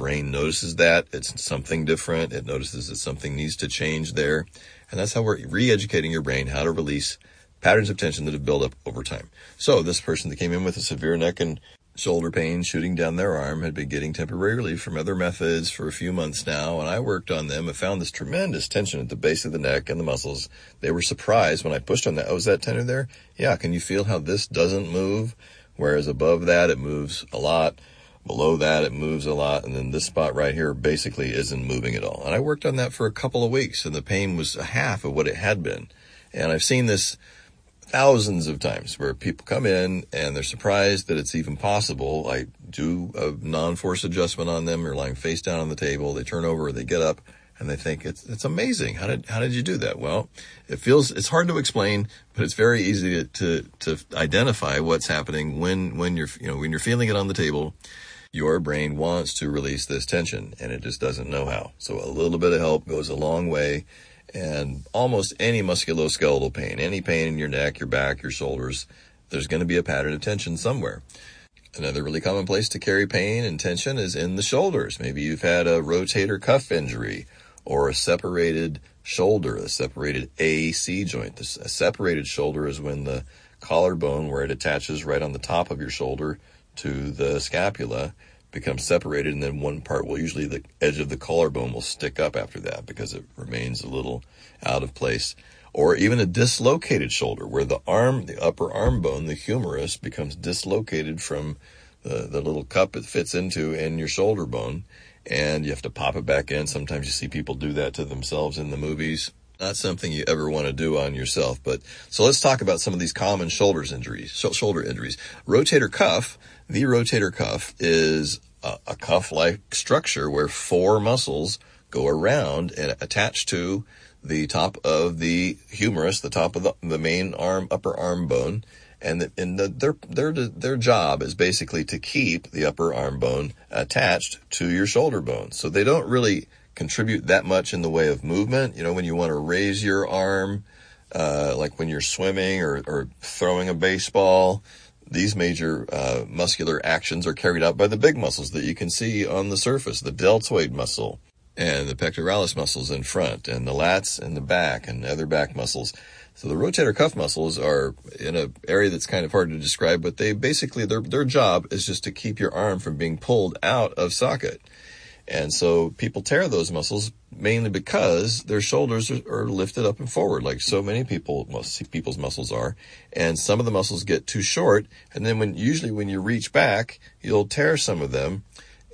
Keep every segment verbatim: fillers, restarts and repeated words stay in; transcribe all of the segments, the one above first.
brain notices that. It's something different. It notices that something needs to change there. And that's how we're re-educating your brain how to release patterns of tension that have built up over time. So this person that came in with a severe neck and shoulder pain shooting down their arm had been getting temporary relief from other methods for a few months now, and I worked on them and found this tremendous tension at the base of the neck and the muscles. They were surprised when I pushed on that. Oh, is that tender there? Yeah, can you feel how this doesn't move? Whereas above that, it moves a lot. Below that, it moves a lot. And then this spot right here basically isn't moving at all. And I worked on that for a couple of weeks, and the pain was a half of what it had been. And I've seen this thousands of times where people come in and they're surprised that it's even possible. I do a non-force adjustment on them. They're lying face down on the table. They turn over, they get up, and they think it's it's amazing. How did how did you do that? Well, it feels it's hard to explain, but it's very easy to to, to identify what's happening when when you're you know when you're feeling it on the table. Your brain wants to release this tension, and it just doesn't know how. So a little bit of help goes a long way. And almost any musculoskeletal pain, any pain in your neck, your back, your shoulders, there's going to be a pattern of tension somewhere. Another really common place to carry pain and tension is in the shoulders. Maybe you've had a rotator cuff injury or a separated shoulder, a separated A C joint. A separated shoulder is when the collarbone, where it attaches right on the top of your shoulder to the scapula, becomes separated, and then one part will usually the edge of the collarbone will stick up after that because it remains a little out of place. Or even a dislocated shoulder where the arm, the upper arm bone, the humerus, becomes dislocated from the, the little cup it fits into in your shoulder bone, and you have to pop it back in. Sometimes you see people do that to themselves in the movies. Not something you ever want to do on yourself. But so let's talk about some of these common shoulders injuries, shoulder injuries. Rotator cuff. The rotator cuff is a, a cuff-like structure where four muscles go around and attach to the top of the humerus, the top of the, the main arm, upper arm bone. And, the, and the, their, their, their job is basically to keep the upper arm bone attached to your shoulder bone. So they don't really contribute that much in the way of movement. You know, when you want to raise your arm, uh, like when you're swimming or, or throwing a baseball, these major uh, muscular actions are carried out by the big muscles that you can see on the surface, the deltoid muscle and the pectoralis muscles in front and the lats in the back and other back muscles. So the rotator cuff muscles are in an area that's kind of hard to describe, but they basically, their their job is just to keep your arm from being pulled out of socket. And so people tear those muscles mainly because their shoulders are, are lifted up and forward, like so many people, most people's muscles are. And some of the muscles get too short. And then when, usually when you reach back, you'll tear some of them.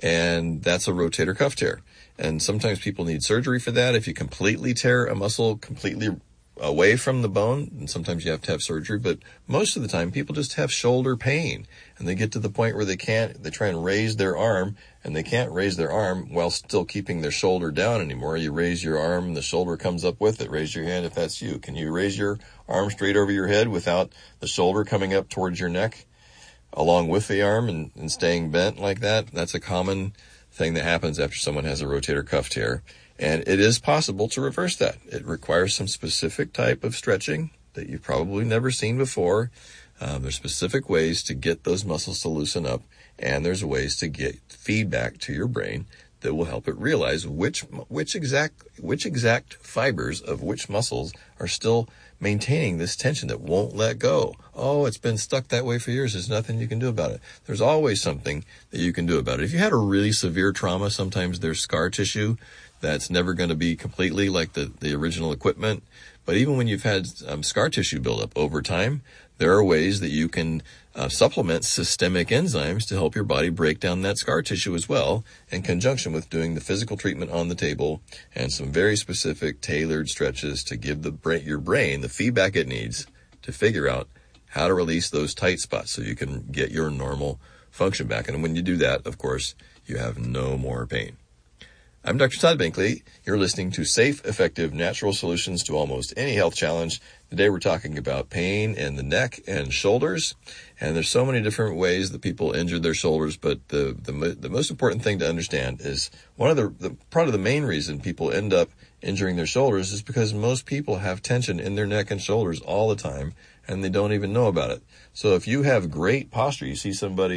And that's a rotator cuff tear. And sometimes people need surgery for that. If you completely tear a muscle completely away from the bone, and sometimes you have to have surgery, but most of the time people just have shoulder pain, and they get to the point where they can't, they try and raise their arm, and they can't raise their arm while still keeping their shoulder down anymore. You raise your arm and the shoulder comes up with it. Raise your hand if that's you. Can you raise your arm straight over your head without the shoulder coming up towards your neck along with the arm and, and staying bent like that? That's a common thing that happens after someone has a rotator cuff tear. And it is possible to reverse that. It requires some specific type of stretching that you've probably never seen before. Um, there's specific ways to get those muscles to loosen up, and there's ways to get feedback to your brain that will help it realize which which exact which exact fibers of which muscles are still maintaining this tension that won't let go. Oh, it's been stuck that way for years. There's nothing you can do about it. There's always something that you can do about it. If you had a really severe trauma, sometimes there's scar tissue that's never going to be completely like the, the original equipment. But even when you've had um, scar tissue buildup over time, there are ways that you can uh, supplement systemic enzymes to help your body break down that scar tissue as well, in conjunction with doing the physical treatment on the table and some very specific tailored stretches to give the brain, your brain the feedback it needs to figure out how to release those tight spots so you can get your normal function back. And when you do that, of course, you have no more pain. I'm Doctor Todd Binkley. You're listening to Safe, Effective, Natural Solutions to Almost Any Health Challenge. Today we're talking about pain in the neck and shoulders. And there's so many different ways that people injure their shoulders, but the the, the most important thing to understand is one of the, the part of the main reason people end up injuring their shoulders is because most people have tension in their neck and shoulders all the time, and they don't even know about it. So if you have great posture, you see somebody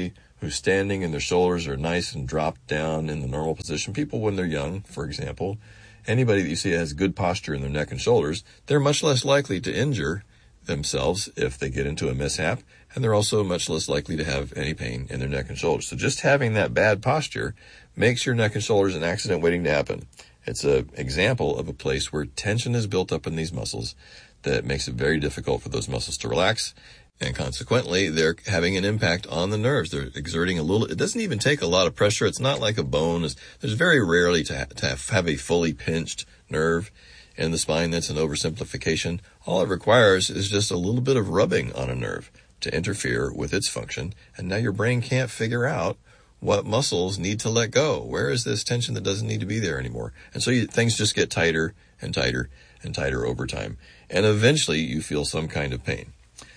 who's standing and their shoulders are nice and dropped down in the normal position, people when they're young, for example, anybody that you see has good posture in their neck and shoulders, they're much less likely to injure themselves if they get into a mishap, and they're also much less likely to have any pain in their neck and shoulders. So just having that bad posture makes your neck and shoulders an accident waiting to happen. It's an example of a place where tension is built up in these muscles that makes it very difficult for those muscles to relax. And consequently, they're having an impact on the nerves. They're exerting a little, it doesn't even take a lot of pressure. It's not like a bone. There's very rarely to, ha- to have a fully pinched nerve in the spine. That's an oversimplification. All it requires is just a little bit of rubbing on a nerve to interfere with its function. And now your brain can't figure out what muscles need to let go. Where is this tension that doesn't need to be there anymore? And so you, things just get tighter and tighter and tighter over time. And eventually you feel some kind of pain.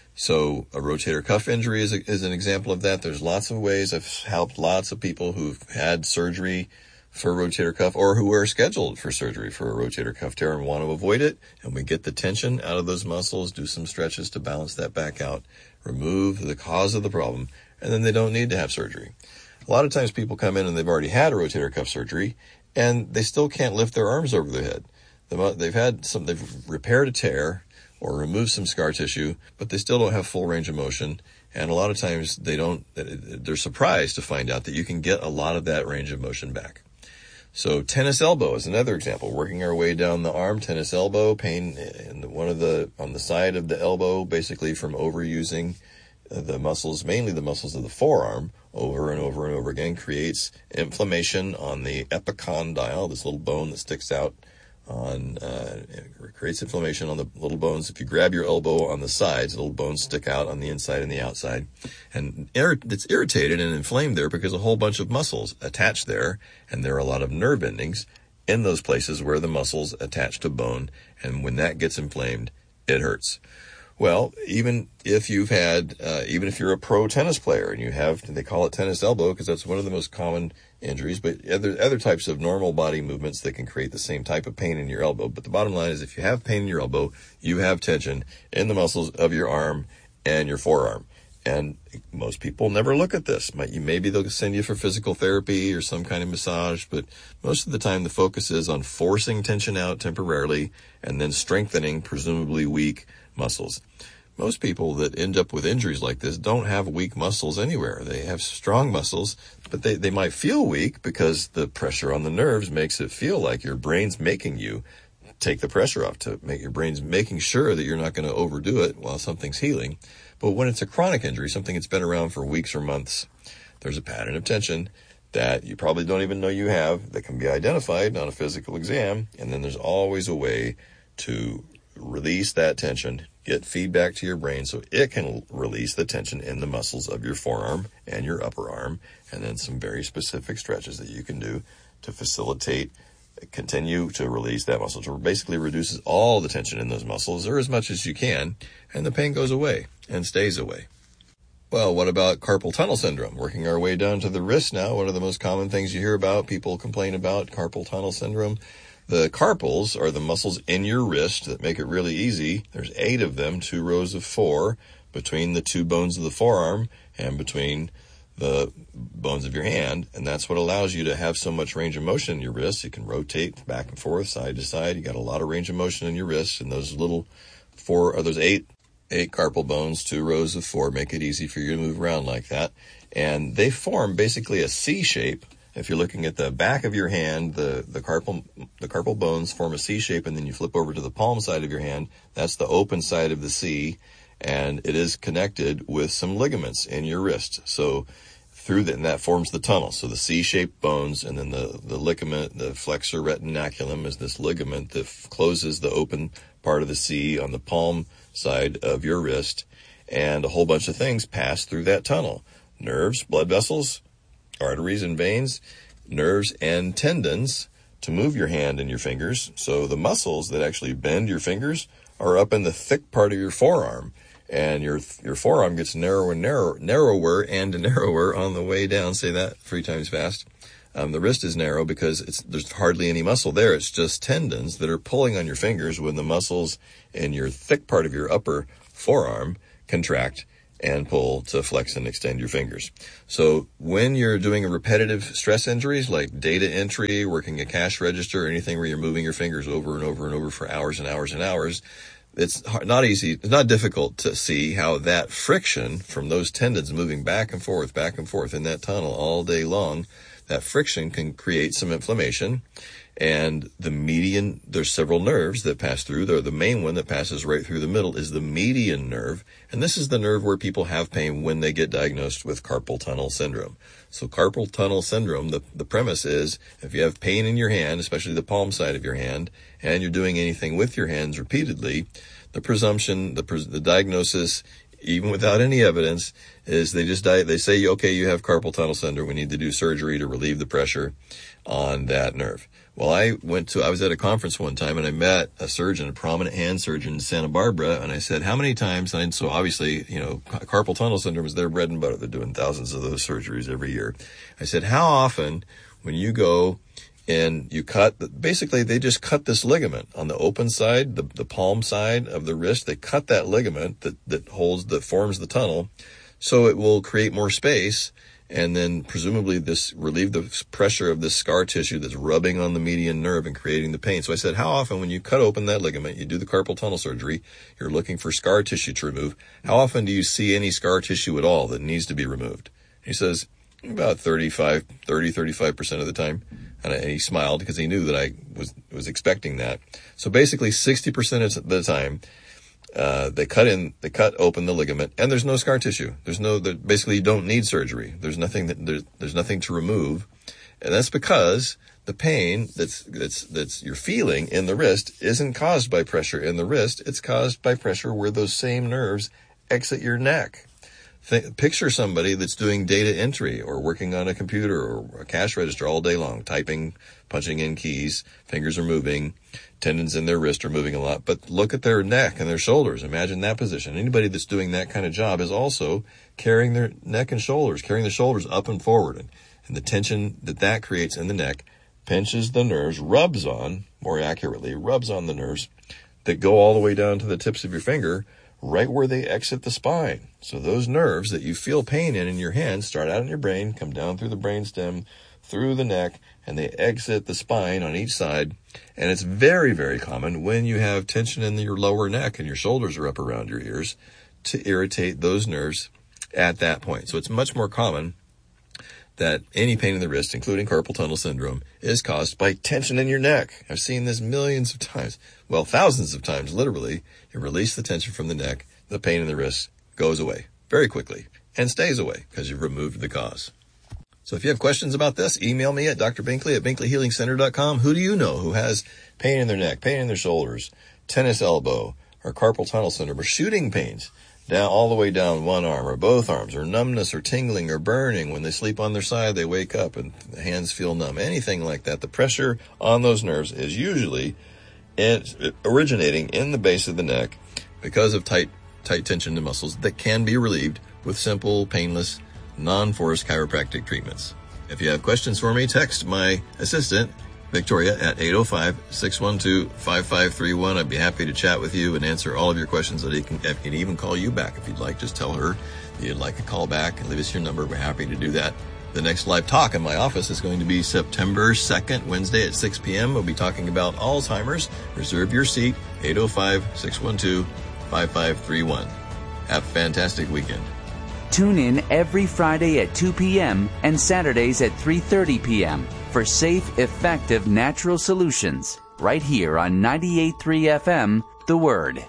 So a rotator cuff injury is, a, is an example of that. There's lots of ways. I've helped lots of people who've had surgery for a rotator cuff or who are scheduled for surgery for a rotator cuff tear and want to avoid it. And we get the tension out of those muscles, do some stretches to balance that back out, remove the cause of the problem, and then they don't need to have surgery. A lot of times people come in and they've already had a rotator cuff surgery and they still can't lift their arms over their head. They've had some, they've repaired a tear or remove some scar tissue, but they still don't have full range of motion. And a lot of times they don't, they're surprised to find out that you can get a lot of that range of motion back. So tennis elbow is another example. Working our way down the arm, tennis elbow, pain in one of the, on the side of the elbow, basically from overusing the muscles, mainly the muscles of the forearm, over and over and over again, creates inflammation on the epicondyle, this little bone that sticks out on, uh, it creates inflammation on the little bones. If you grab your elbow on the sides, the little bones stick out on the inside and the outside. And it's irritated and inflamed there because a whole bunch of muscles attach there, and there are a lot of nerve endings in those places where the muscles attach to bone. And when that gets inflamed, it hurts. Well, even if you've had, uh, even if you're a pro tennis player and you have, they call it tennis elbow because that's one of the most common injuries, but other, other types of normal body movements that can create the same type of pain in your elbow. But the bottom line is if you have pain in your elbow, you have tension in the muscles of your arm and your forearm. And most people never look at this. Maybe they'll send you for physical therapy or some kind of massage, but most of the time the focus is on forcing tension out temporarily and then strengthening presumably weak muscles. Most people that end up with injuries like this don't have weak muscles anywhere. They have strong muscles, but they, they might feel weak because the pressure on the nerves makes it feel like your brain's making you take the pressure off, to make your brain's making sure that you're not going to overdo it while something's healing. But when it's a chronic injury, something that's been around for weeks or months, there's a pattern of tension that you probably don't even know you have that can be identified on a physical exam. And then there's always a way to release that tension, get feedback to your brain so it can release the tension in the muscles of your forearm and your upper arm, and then some very specific stretches that you can do to facilitate, continue to release that muscle, to basically reduces all the tension in those muscles, or as much as you can, and the pain goes away and stays away. Well, what about carpal tunnel syndrome? Working our way down to the wrist now, one of the most common things you hear about, people complain about carpal tunnel syndrome. The carpals are the muscles in your wrist that make it really easy. There's eight of them, two rows of four, between the two bones of the forearm and between the bones of your hand. And that's what allows you to have so much range of motion in your wrist. You can rotate back and forth, side to side. You got a lot of range of motion in your wrist, and those little four, or those eight, eight carpal bones, two rows of four, make it easy for you to move around like that. And they form basically a C shape. If you're looking at the back of your hand, the, the carpal, the carpal bones form a C shape, and then you flip over to the palm side of your hand. That's the open side of the C, and it is connected with some ligaments in your wrist. So through that, and that forms the tunnel. So the C-shaped bones, and then the, the ligament, the flexor retinaculum is this ligament that f- closes the open part of the C on the palm side of your wrist, and a whole bunch of things pass through that tunnel. Nerves, blood vessels, arteries and veins, nerves and tendons to move your hand and your fingers. So the muscles that actually bend your fingers are up in the thick part of your forearm, and your your forearm gets narrower and narrower, narrower and narrower on the way down. Say that three times fast. Um, the wrist is narrow because it's there's hardly any muscle there. It's just tendons that are pulling on your fingers when the muscles in your thick part of your upper forearm contract and pull to flex and extend your fingers. So when you're doing repetitive stress injuries like data entry, working a cash register, or anything where you're moving your fingers over and over and over for hours and hours and hours, it's not easy, it's not difficult to see how that friction from those tendons moving back and forth, back and forth in that tunnel all day long, that friction can create some inflammation. And the median, there's several nerves that pass through. The, the main one that passes right through the middle is the median nerve. And this is the nerve where people have pain when they get diagnosed with carpal tunnel syndrome. So carpal tunnel syndrome, the, the premise is if you have pain in your hand, especially the palm side of your hand, and you're doing anything with your hands repeatedly, the presumption, the, the diagnosis, even without any evidence, is they just die, they say, okay, you have carpal tunnel syndrome. We need to do surgery to relieve the pressure on that nerve. Well, I went to, I was at a conference one time and I met a surgeon, a prominent hand surgeon in Santa Barbara. And I said, how many times? And so obviously, you know, carpal tunnel syndrome is their bread and butter. They're doing thousands of those surgeries every year. I said, how often when you go and you cut, basically they just cut this ligament on the open side, the, the palm side of the wrist. They cut that ligament that, that holds, that forms the tunnel. So it will create more space. And then presumably this relieve the pressure of this scar tissue that's rubbing on the median nerve and creating the pain. So I said, how often when you cut open that ligament, you do the carpal tunnel surgery, you're looking for scar tissue to remove. How often do you see any scar tissue at all that needs to be removed? He says, about thirty-five, thirty, thirty-five percent of the time. And he smiled because he knew that I was, was expecting that. So basically sixty percent of the time, Uh, they cut in, they cut open the ligament, and there's no scar tissue. There's no, there, basically you don't need surgery. There's nothing that, there's, there's nothing to remove. And that's because the pain that's, that's, that's you're feeling in the wrist isn't caused by pressure in the wrist. It's caused by pressure where those same nerves exit your neck. Think, picture somebody that's doing data entry or working on a computer or a cash register all day long, typing, punching in keys, fingers are moving, tendons in their wrist are moving a lot, but look at their neck and their shoulders. Imagine that position. Anybody that's doing that kind of job is also carrying their neck and shoulders, carrying the shoulders up and forward. And, and the tension that that creates in the neck pinches the nerves, rubs on, more accurately, rubs on the nerves that go all the way down to the tips of your finger, right where they exit the spine. So those nerves that you feel pain in in your hand start out in your brain, come down through the brainstem, through the neck, and they exit the spine on each side. And it's very, very common when you have tension in your lower neck and your shoulders are up around your ears to irritate those nerves at that point. So it's much more common that any pain in the wrist, including carpal tunnel syndrome, is caused by tension in your neck. I've seen this millions of times. Well, thousands of times, literally. You release the tension from the neck, the pain in the wrist goes away very quickly and stays away because you've removed the cause. So if you have questions about this, email me at D R Binkley at binkley healing center dot com. Who do you know who has pain in their neck, pain in their shoulders, tennis elbow, or carpal tunnel syndrome, or shooting pains down all the way down one arm or both arms, or numbness or tingling or burning when they sleep on their side, they wake up and the hands feel numb, anything like that? The pressure on those nerves is usually originating in the base of the neck because of tight, tight tension to muscles that can be relieved with simple, painless, non-force chiropractic treatments. If you have questions for me, text my assistant, Victoria, at eight oh five, six one two, five five three one. I'd be happy to chat with you and answer all of your questions. I can, I can even call you back if you'd like. Just tell her you'd like a call back and leave us your number. We're happy to do that. The next live talk in my office is going to be September second, Wednesday at six p.m. We'll be talking about Alzheimer's. Reserve your seat, eight oh five, six one two, five five three one. Have a fantastic weekend. Tune in every Friday at two p.m. and Saturdays at three thirty p.m. for safe, effective natural solutions right here on ninety-eight point three F M, The Word.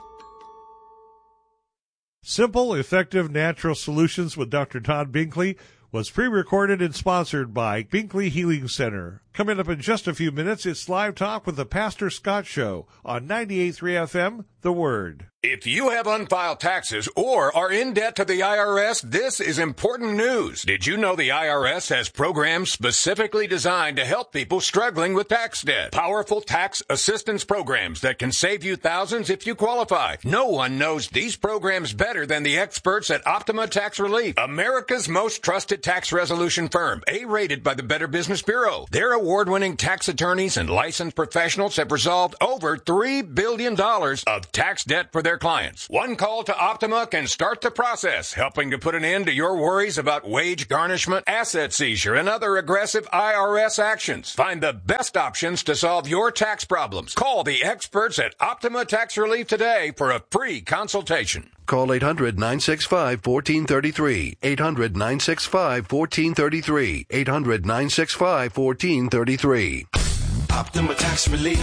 Simple, Effective Natural Solutions with Doctor Todd Binkley was pre-recorded and sponsored by Binkley Healing Center. Coming up in just a few minutes, it's Live Talk with the Pastor Scott Show on ninety-eight point three F M, The Word. If you have unfiled taxes or are in debt to the I R S, this is important news. Did you know the I R S has programs specifically designed to help people struggling with tax debt? Powerful tax assistance programs that can save you thousands if you qualify. No one knows these programs better than the experts at Optima Tax Relief, America's most trusted tax resolution firm, A-rated by the Better Business Bureau. Their award-winning tax attorneys and licensed professionals have resolved over three billion dollars of tax debt for their clients. One call to Optima can start the process, helping to put an end to your worries about wage garnishment, asset seizure, and other aggressive I R S actions. Find the best options to solve your tax problems. Call the experts at Optima Tax Relief today for a free consultation. Call eight hundred, nine six five, one four three three. eight hundred, nine six five, one four three three. eight hundred, nine six five, one four three three. Optima Tax Relief.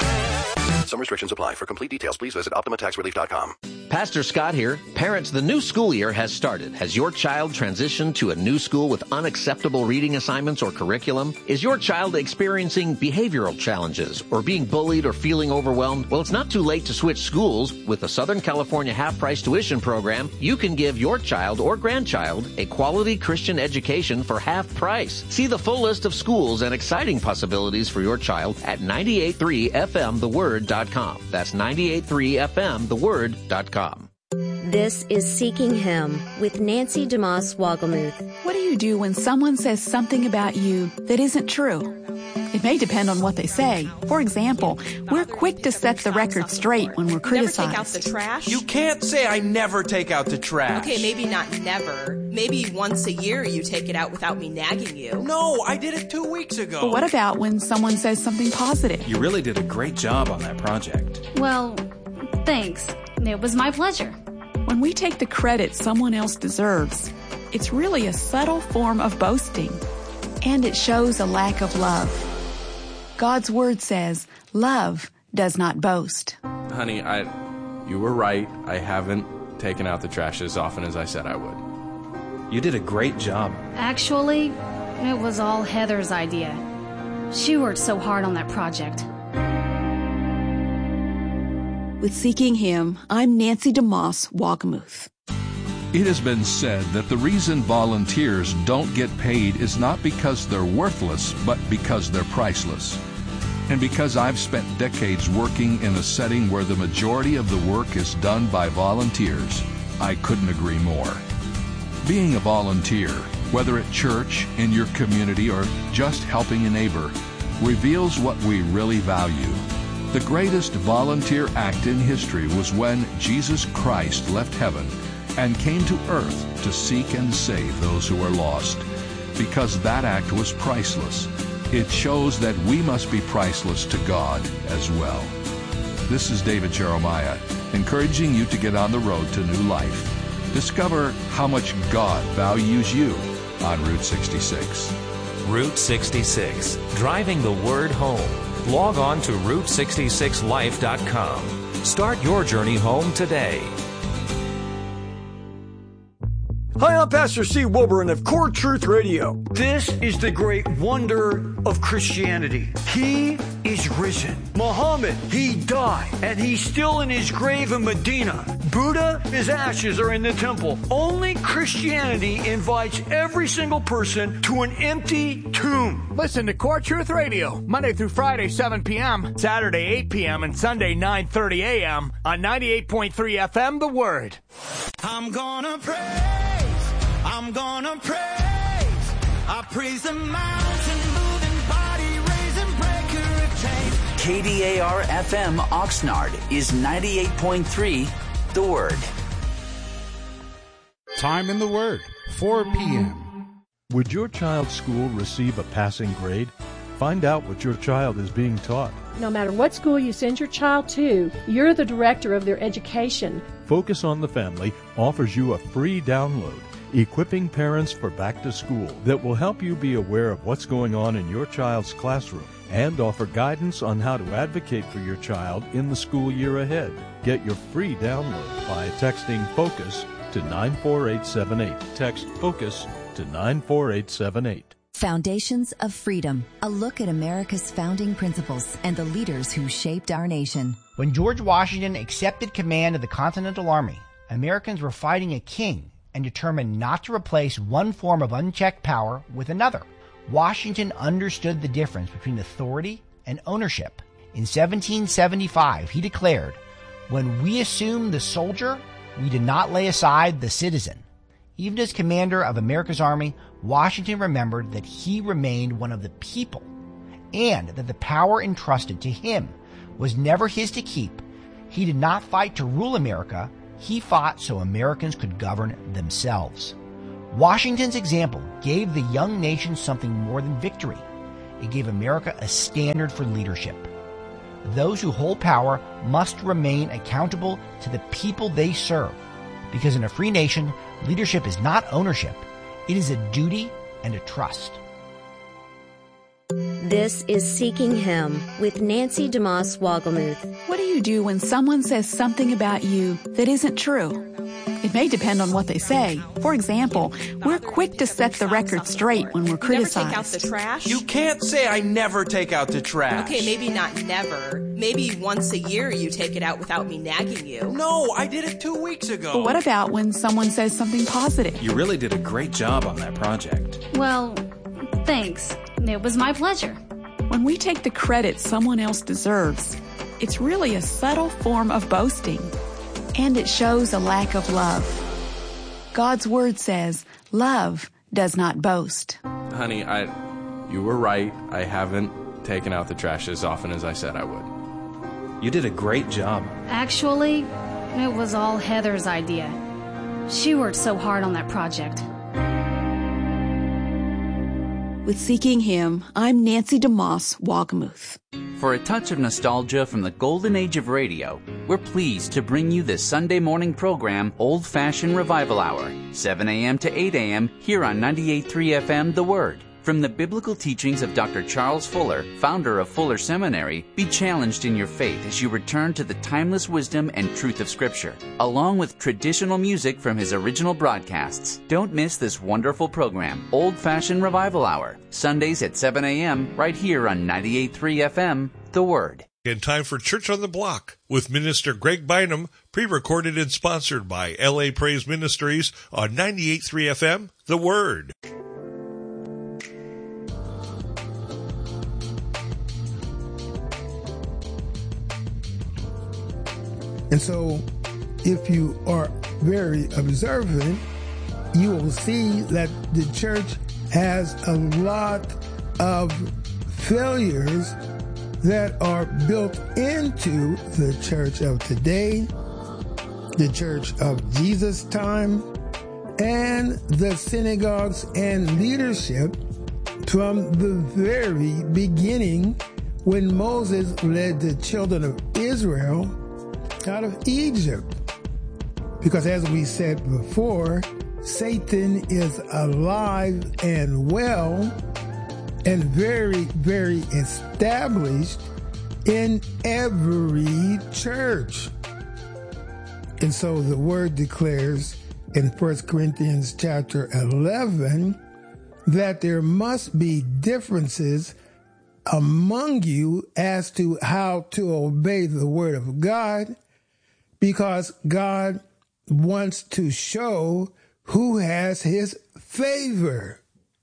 Some restrictions apply. For complete details, please visit optima tax relief dot com. Pastor Scott here. Parents, the new school year has started. Has your child transitioned to a new school with unacceptable reading assignments or curriculum? Is your child experiencing behavioral challenges or being bullied or feeling overwhelmed? Well, it's not too late to switch schools. With the Southern California half-price tuition program, you can give your child or grandchild a quality Christian education for half price. See the full list of schools and exciting possibilities for your child at ninety-eight point three F M the word dot com. That's ninety-eight point three F M the word dot com. This is Seeking Him with Nancy DeMoss Wogelmuth. What do you do when someone says something about you that isn't true? It may depend on what they say. For example, we're quick to set the record straight when we're criticized. Never take out the trash? You can't say I never take out the trash. Okay, maybe not never. Maybe once a year you take it out without me nagging you. No, I did it two weeks ago. But what about when someone says something positive? You really did a great job on that project. Well, thanks. It was my pleasure. When we take the credit someone else deserves, it's really a subtle form of boasting, and it shows a lack of love. God's word says, love does not boast. Honey, I, you were right. I haven't taken out the trash as often as I said I would. You did a great job. Actually, it was all Heather's idea. She worked so hard on that project. With Seeking Him, I'm Nancy DeMoss Wogelmuth. It has been said that the reason volunteers don't get paid is not because they're worthless, but because they're priceless. And because I've spent decades working in a setting where the majority of the work is done by volunteers, I couldn't agree more. Being a volunteer, whether at church, in your community, or just helping a neighbor, reveals what we really value. The greatest volunteer act in history was when Jesus Christ left heaven and came to earth to seek and save those who are lost. Because that act was priceless, it shows that we must be priceless to God as well. This is David Jeremiah, encouraging you to get on the road to new life. Discover how much God values you on Route sixty-six. Route sixty-six, driving the word home. Log on to route sixty-six life dot com. Start your journey home today. Hi, I'm Pastor Steve Wilburn of Core Truth Radio. This is the great wonder of Christianity. He is risen. Muhammad, he died, and he's still in his grave in Medina. Buddha, his ashes are in the temple. Only Christianity invites every single person to an empty tomb. Listen to Core Truth Radio, Monday through Friday, seven p.m., Saturday, eight p.m., and Sunday, nine thirty a.m. on ninety-eight point three F M, The Word. I'm gonna praise, I'm gonna praise, I praise the mountain moving, body raising, breaker of chains. K D A R F M Oxnard is ninety-eight point three The Word. Time in the Word, four p.m. Would your child's school receive a passing grade? Find out what your child is being taught. No matter what school you send your child to, you're the director of their education. Focus on the Family offers you a free download, Equipping Parents for Back to School, that will help you be aware of what's going on in your child's classroom and offer guidance on how to advocate for your child in the school year ahead. Get your free download by texting FOCUS to nine four eight seven eight. Text FOCUS to nine four eight seven eight. Foundations of Freedom, a look at America's founding principles and the leaders who shaped our nation. When George Washington accepted command of the Continental Army, Americans were fighting a king and determined not to replace one form of unchecked power with another. Washington understood the difference between authority and ownership. In seventeen seventy-five, he declared, "When we assume the soldier, we did not lay aside the citizen." Even as commander of America's Army, Washington remembered that he remained one of the people and that the power entrusted to him was never his to keep, he did not fight to rule America. He fought so Americans could govern themselves. Washington's example gave the young nation something more than victory. It gave America a standard for leadership. Those who hold power must remain accountable to the people they serve, because in a free nation, leadership is not ownership. It is a duty and a trust. This is Seeking Him with Nancy DeMoss Wogelmuth. What do you do when someone says something about you that isn't true? It may depend on what they say. For example, we're quick to set the record straight when we're criticized. Never take out the trash? You can't say I never take out the trash. Okay, maybe not never. Maybe once a year you take it out without me nagging you. No, I did it two weeks ago. But what about when someone says something positive? You really did a great job on that project. Well, thanks. It was my pleasure. When we take the credit someone else deserves, it's really a subtle form of boasting. And it shows a lack of love. God's word says, love does not boast. Honey, I, you were right. I haven't taken out the trash as often as I said I would. You did a great job. Actually, it was all Heather's idea. She worked so hard on that project. With Seeking Him, I'm Nancy DeMoss Wogelmuth. For a touch of nostalgia from the golden age of radio, we're pleased to bring you the Sunday morning program Old Fashioned Revival Hour, seven a.m. to eight a.m. here on ninety-eight point three F M The Word. From the biblical teachings of Doctor Charles Fuller, founder of Fuller Seminary, be challenged in your faith as you return to the timeless wisdom and truth of Scripture, along with traditional music from his original broadcasts. Don't miss this wonderful program, Old Fashioned Revival Hour, Sundays at seven a.m. right here on ninety-eight point three F M, The Word. In time for Church on the Block with Minister Greg Bynum, pre-recorded and sponsored by L A Praise Ministries on ninety-eight point three F M, The Word. And so, if you are very observant, you will see that the church has a lot of failures that are built into the church of today, the church of Jesus' time, and the synagogues and leadership from the very beginning when Moses led the children of Israel out of Egypt. Because as we said before, Satan is alive and well and very, very established in every church. And so the word declares in First Corinthians chapter eleven that there must be differences among you as to how to obey the word of God, because God wants to show who has his favor.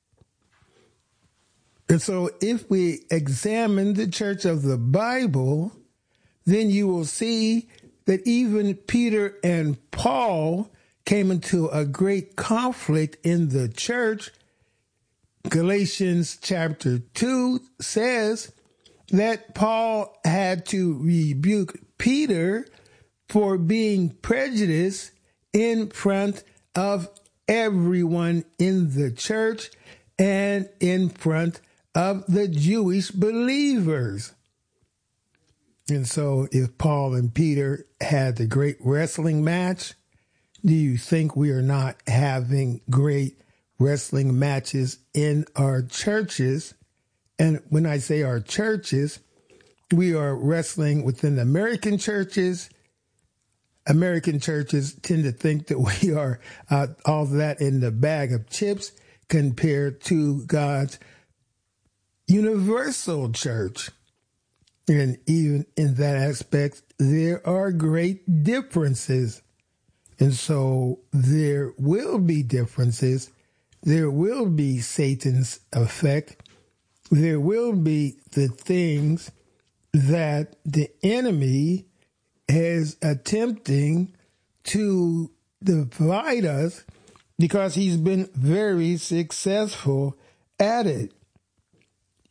And so if we examine the church of the Bible, then you will see that even Peter and Paul came into a great conflict in the church. Galatians chapter two says that Paul had to rebuke Peter for being prejudiced in front of everyone in the church and in front of the Jewish believers. And so if Paul and Peter had the great wrestling match, do you think we are not having great wrestling matches in our churches? And when I say our churches, we are wrestling within American churches. American churches tend to think that we are uh, all that in the bag of chips compared to God's universal church. And even in that aspect, there are great differences. And so there will be differences. There will be Satan's effect. There will be the things that the enemy is attempting to divide us because he's been very successful at it.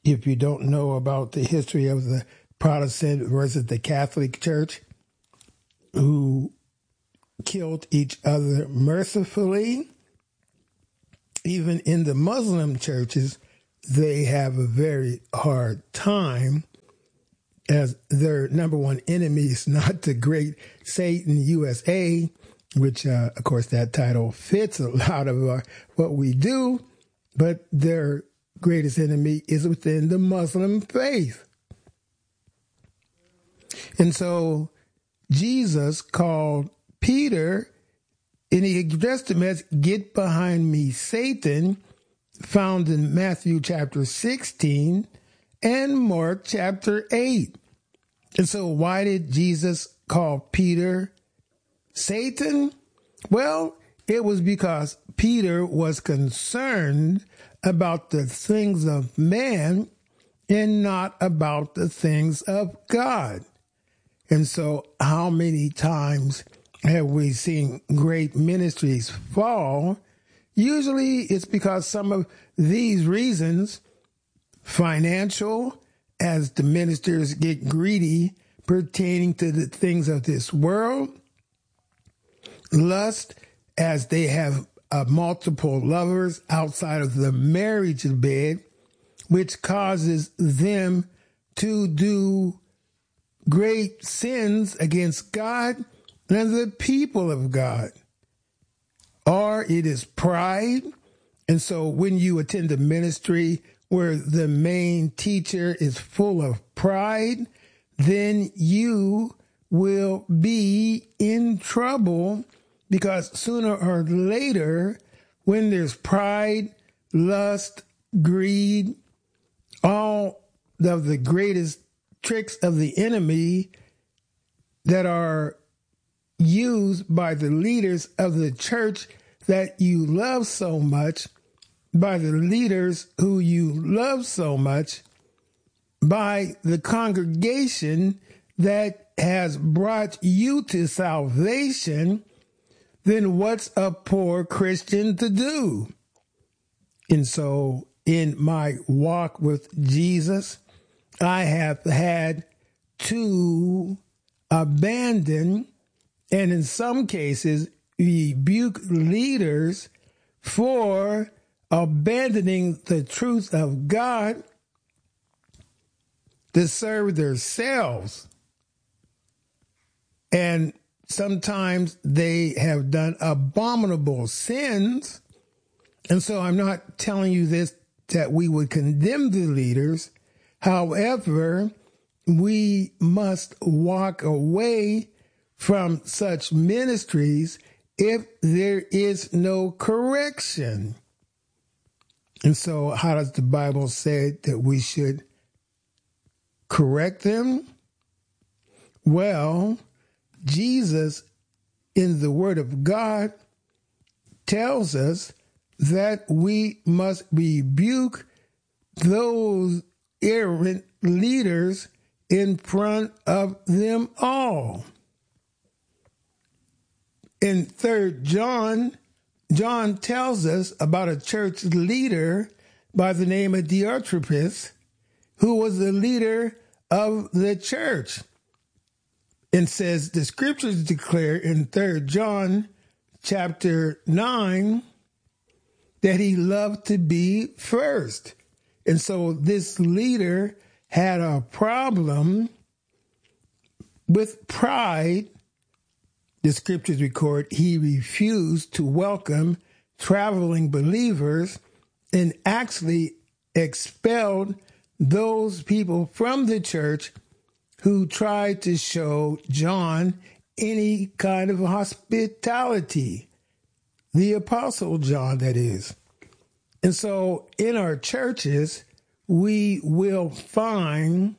if you don't know about the history of the Protestant versus the Catholic Church, who killed each other mercifully. Even in the Muslim churches, they have a very hard time, as their number one enemy is not the great Satan U S A, which, uh, of course, that title fits a lot of our, what we do, but their greatest enemy is within the Muslim faith. And so Jesus called Peter, and he addressed him as, "Get behind me, Satan," found in Matthew chapter sixteen and Mark chapter eight. And so why did Jesus call Peter Satan? Well, it was because Peter was concerned about the things of man and not about the things of God. And so how many times have we seen great ministries fall? Usually it's because some of these reasons, financial, as the ministers get greedy pertaining to the things of this world, lust, as they have uh, multiple lovers outside of the marriage bed, which causes them to do great sins against God and the people of God. Or it is pride. And so when you attend a ministry where the main teacher is full of pride, then you will be in trouble, because sooner or later, when there's pride, lust, greed, all of the greatest tricks of the enemy that are used by the leaders of the church that you love so much, by the leaders who you love so much, by the congregation that has brought you to salvation, then what's a poor Christian to do? And so in my walk with Jesus, I have had to abandon, and in some cases rebuke, leaders for abandoning the truth of God to serve themselves. And sometimes they have done abominable sins. And so I'm not telling you this that we would condemn the leaders. However, we must walk away from such ministries if there is no correction. And so how does the Bible say that we should correct them? Well, Jesus in the Word of God tells us that we must rebuke those errant leaders in front of them all. In Third John, John tells us about a church leader by the name of Diotrephes, who was the leader of the church, and says the scriptures declare in Third John chapter nine that he loved to be first. And so this leader had a problem with pride. The scriptures record he refused to welcome traveling believers and actually expelled those people from the church who tried to show John any kind of hospitality. The Apostle John, that is. And so in our churches, we will find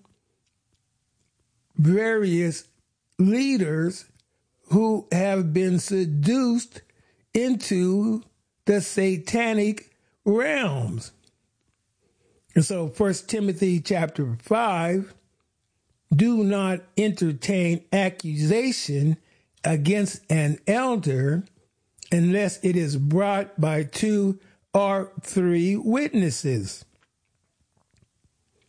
various leaders who have been seduced into the satanic realms. And so First Timothy chapter five, do not entertain accusation against an elder unless it is brought by two or three witnesses.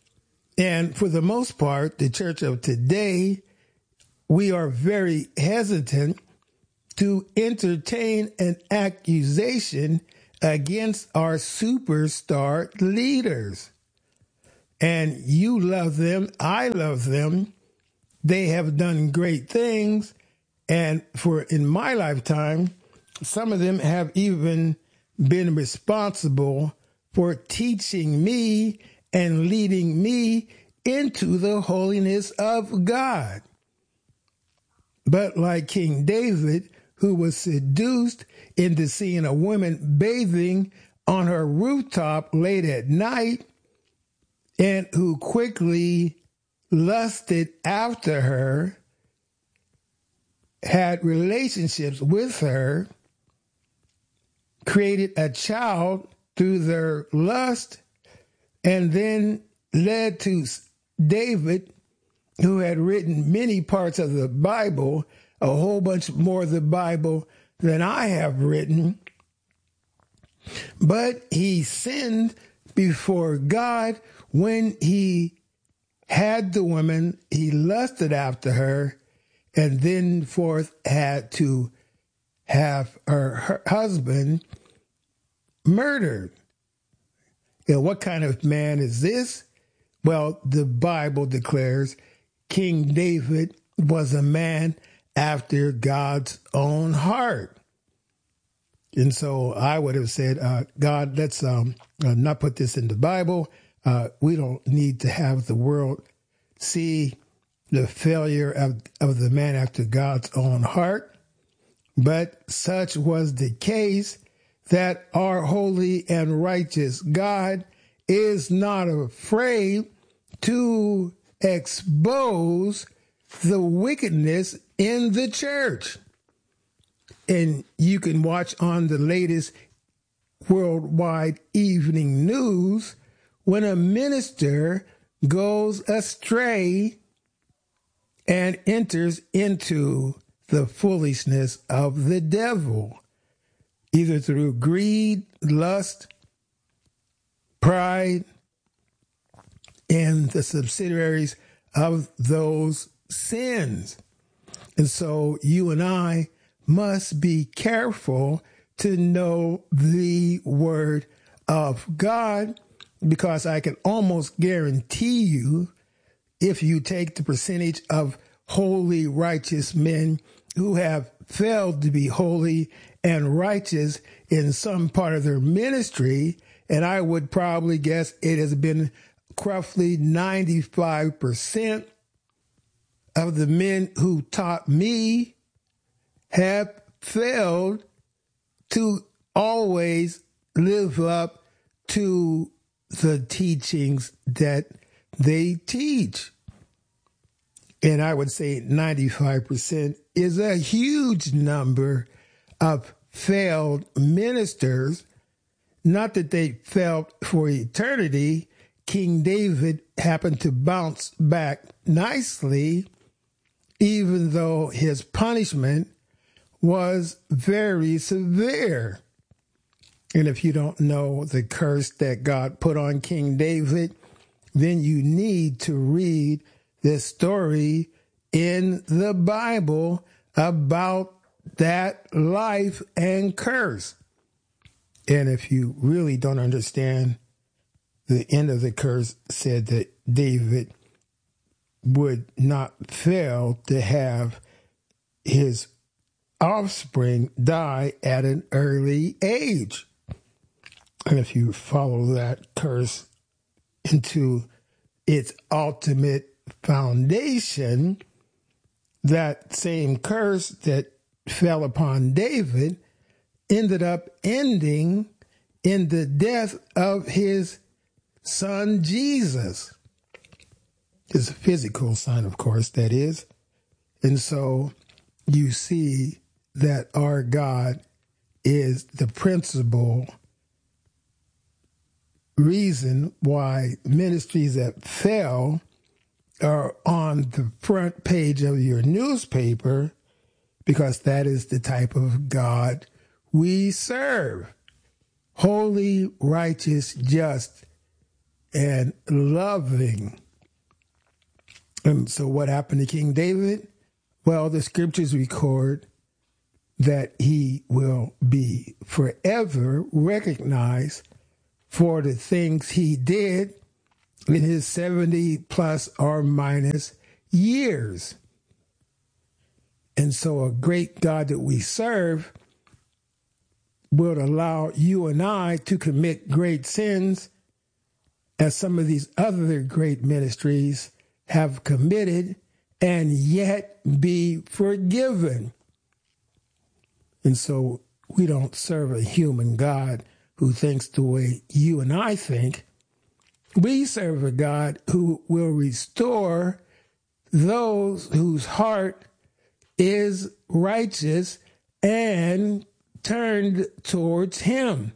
And for the most part, the church of today, we are very hesitant to entertain an accusation against our superstar leaders. And you love them. I love them. They have done great things. And for in my lifetime, some of them have even been responsible for teaching me and leading me into the holiness of God. But like King David, who was seduced into seeing a woman bathing on her rooftop late at night, and who quickly lusted after her, had relationships with her, created a child through their lust, and then led to David, who had written many parts of the Bible, a whole bunch more of the Bible than I have written. But he sinned before God when he had the woman, he lusted after her, and then forth had to have her, her husband murdered. You know, what kind of man is this? Well, the Bible declares King David was a man after God's own heart. And so I would have said, uh, God, let's um, uh, not put this in the Bible. Uh, we don't need to have the world see the failure of, of the man after God's own heart. But such was the case that our holy and righteous God is not afraid to expose the wickedness in the church. And you can watch on the latest worldwide evening news when a minister goes astray and enters into the foolishness of the devil, either through greed, lust, pride, and the subsidiaries of those sins. And so you and I must be careful to know the word of God, because I can almost guarantee you, if you take the percentage of holy, righteous men who have failed to be holy and righteous in some part of their ministry, and I would probably guess it has been roughly ninety-five percent of the men who taught me have failed to always live up to the teachings that they teach. And I would say ninety-five percent is a huge number of failed ministers. Not that they failed for eternity. King David happened to bounce back nicely, even though his punishment was very severe. And if you don't know the curse that God put on King David, then you need to read this story in the Bible about that life and curse. And if you really don't understand, the end of the curse said that David would not fail to have his offspring die at an early age. And if you follow that curse into its ultimate foundation, that same curse that fell upon David ended up ending in the death of his son Jesus. His physical son, of course, that is. And so you see that our God is the principal reason why ministries that fail are on the front page of your newspaper, because that is the type of God we serve. Holy, righteous, just, and loving And so what happened to King David? Well, the scriptures record that he will be forever recognized for the things he did in his seventy plus or minus years. And so a great God that we serve will allow you and I to commit great sins as some of these other great ministries have committed and yet be forgiven. And so we don't serve a human God who thinks the way you and I think. We serve a God who will restore those whose heart is righteous and turned towards him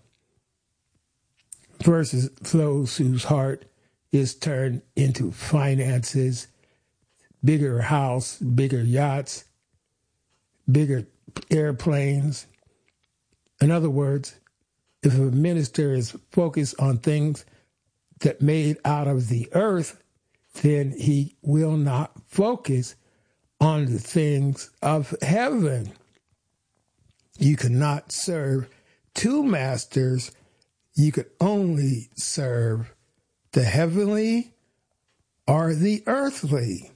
versus those whose heart is turned into finances, bigger house, bigger yachts, bigger airplanes. In other words, if a minister is focused on things that made out of the earth, then he will not focus on the things of heaven. You cannot serve two masters. You could only serve the heavenly or the earthly.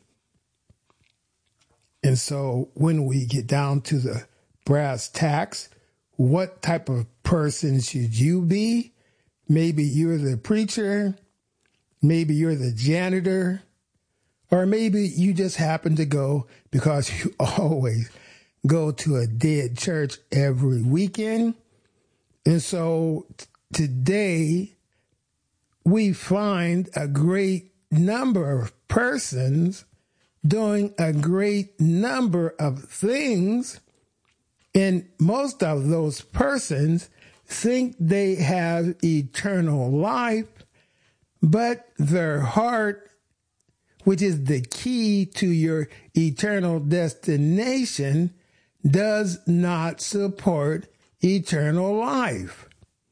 And so when we get down to the brass tacks, what type of person should you be? Maybe you're the preacher, maybe you're the janitor, or maybe you just happen to go because you always go to a dead church every weekend. And so t- today we find a great number of persons doing a great number of things, and most of those persons think they have eternal life, but their heart, which is the key to your eternal destination, does not support eternal life.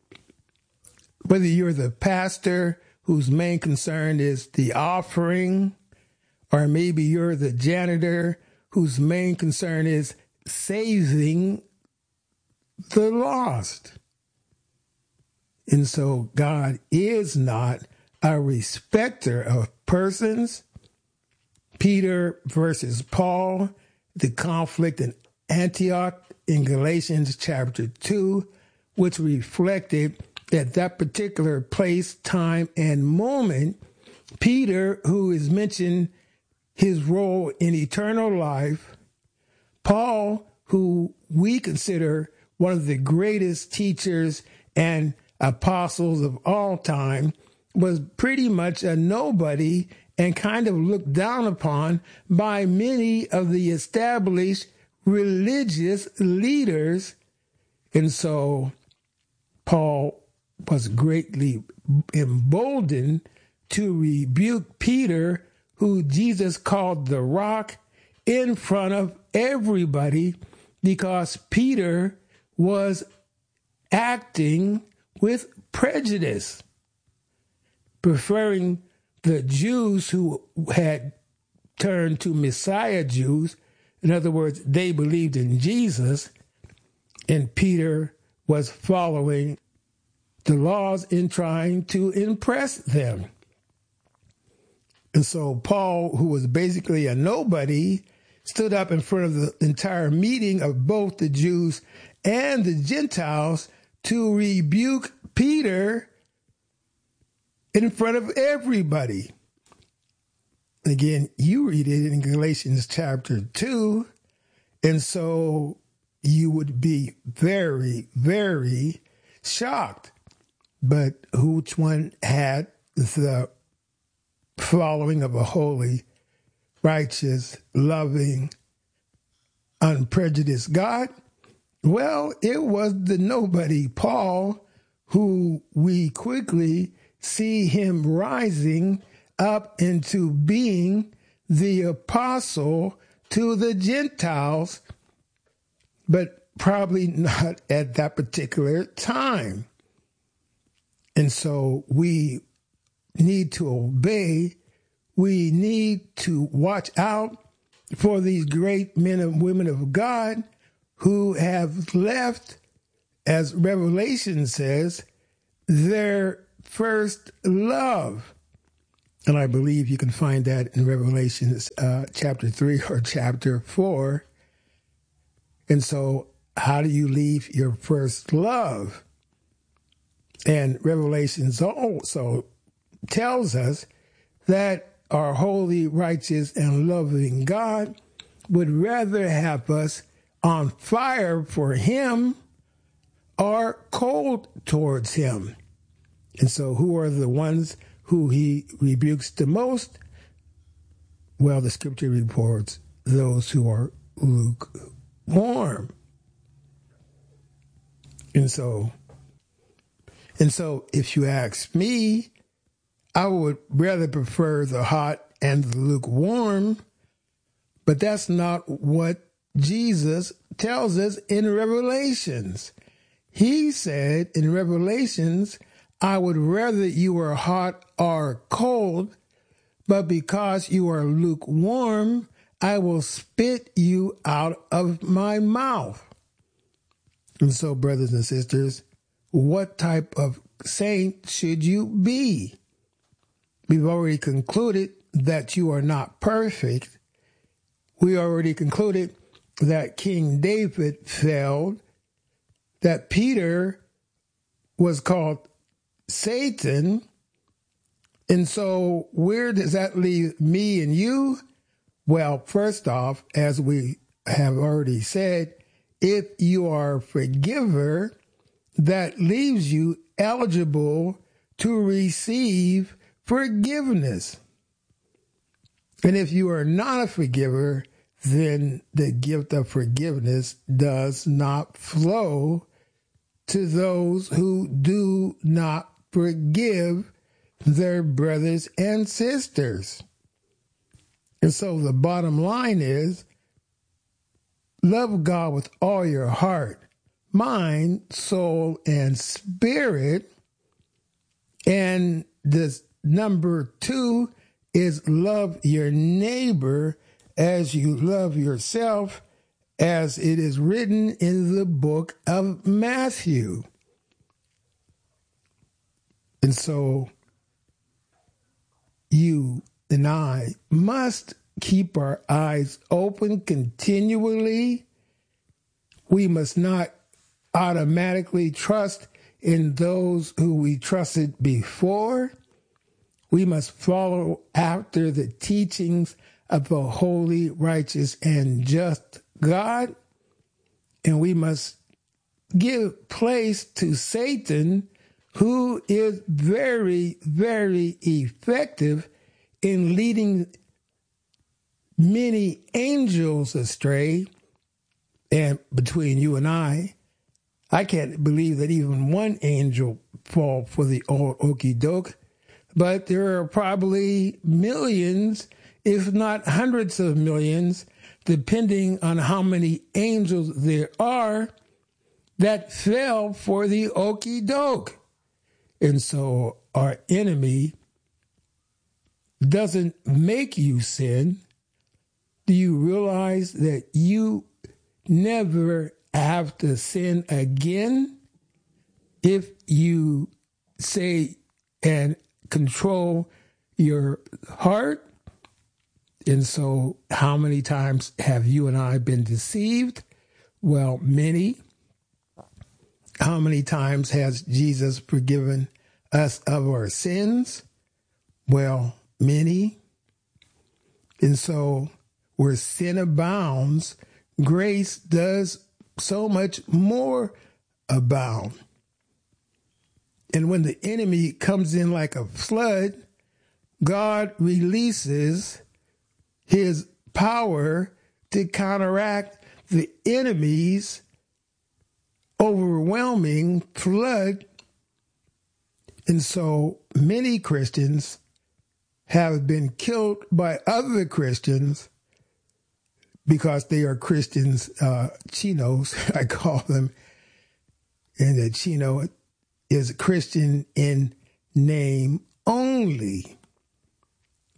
Whether you're the pastor whose main concern is the offering, or maybe you're the janitor whose main concern is saving the lost. And so God is not a respecter of persons. Peter versus Paul, the conflict in Antioch in Galatians chapter two, which reflected at that particular place, time, and moment, Peter, who is mentioned his role in eternal life, Paul, who we consider one of the greatest teachers and apostles of all time, was pretty much a nobody and kind of looked down upon by many of the established religious leaders. And so Paul was greatly emboldened to rebuke Peter, who Jesus called the rock, in front of everybody, because Peter was acting with prejudice, preferring the Jews who had turned to Messiah Jews. In other words, they believed in Jesus, and Peter was following the laws in trying to impress them. And so Paul, who was basically a nobody, stood up in front of the entire meeting of both the Jews and the Gentiles to rebuke Peter in front of everybody. Again, you read it in Galatians chapter two, and so you would be very, very shocked. But which one had the following of a holy, righteous, loving, unprejudiced God? Well, it was the nobody Paul, who we quickly see him rising up into being the apostle to the Gentiles, but probably not at that particular time. And so we need to obey we need to watch out for these great men and women of God who have left, as Revelation says, their first love. And I believe you can find that in Revelation uh, chapter three or chapter four. And so how do you leave your first love? And Revelation also tells us that our holy, righteous, and loving God would rather have us on fire for him or cold towards him. And so who are the ones who he rebukes the most? Well, the scripture reports those who are lukewarm. And so, and so if you ask me, I would rather prefer the hot and the lukewarm, but that's not what Jesus tells us in Revelations. He said in Revelations, I would rather you were hot or cold, but because you are lukewarm, I will spit you out of my mouth. And so, brothers and sisters, what type of saint should you be? We've already concluded that you are not perfect. We already concluded that King David failed, that Peter was called Satan. And so where does that leave me and you? Well, first off, as we have already said, if you are a forgiver, that leaves you eligible to receive forgiveness. And if you are not a forgiver, then the gift of forgiveness does not flow to those who do not forgive their brothers and sisters. And so the bottom line is, love God with all your heart, mind, soul, and spirit. And this number two is love your neighbor as you love yourself, as it is written in the book of Matthew. And so you and I must keep our eyes open continually. We must not automatically trust in those who we trusted before. We must follow after the teachings of the holy, righteous, and just God. And we must give place to Satan, who is very, very effective in leading many angels astray. And between you and I, I can't believe that even one angel fall for the old okey doke, but there are probably millions, if not hundreds of millions, depending on how many angels there are, that fell for the okey doke. And so our enemy doesn't make you sin. Do you realize that you never have to sin again if you say and control your heart? And so how many times have you and I been deceived? Well, many. How many times has Jesus forgiven us of our sins? Well, many. And so where sin abounds, grace does so much more abound. And when the enemy comes in like a flood, God releases his power to counteract the enemy's overwhelming flood. And so many Christians have been killed by other Christians because they are Christians, uh, chinos, I call them. And the chino is a Christian in name only.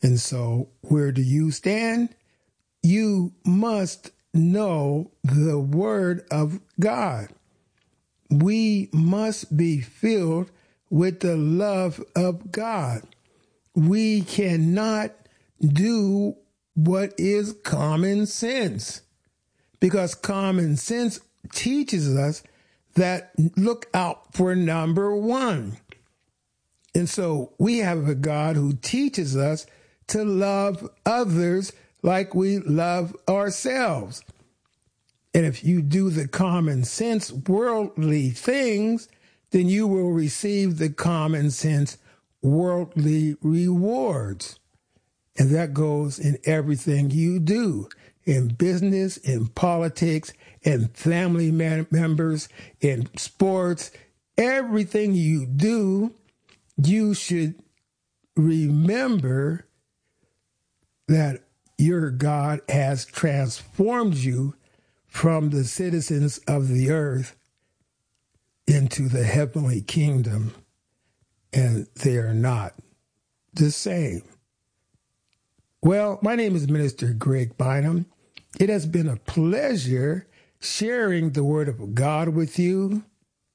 And so where do you stand? You must know the Word of God. We must be filled with the love of God. We cannot do what is common sense, because common sense teaches us that look out for number one. And so we have a God who teaches us to love others like we love ourselves. And if you do the common sense worldly things, then you will receive the common sense worldly rewards. And that goes in everything you do, in business, in politics, in family man- members, in sports. Everything you do, you should remember that your God has transformed you from the citizens of the earth into the heavenly kingdom, and they are not the same. Well, my name is Minister Greg Bynum. It has been a pleasure sharing the Word of God with you.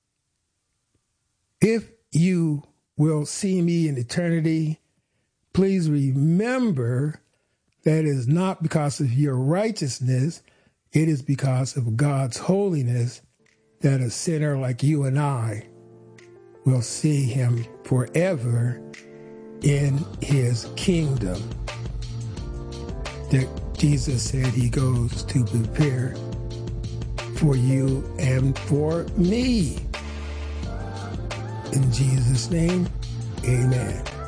If you will see me in eternity, please remember that it is not because of your righteousness, it is because of God's holiness that a sinner like you and I will see him forever in his kingdom that Jesus said he goes to prepare for you and for me. In Jesus' name, amen.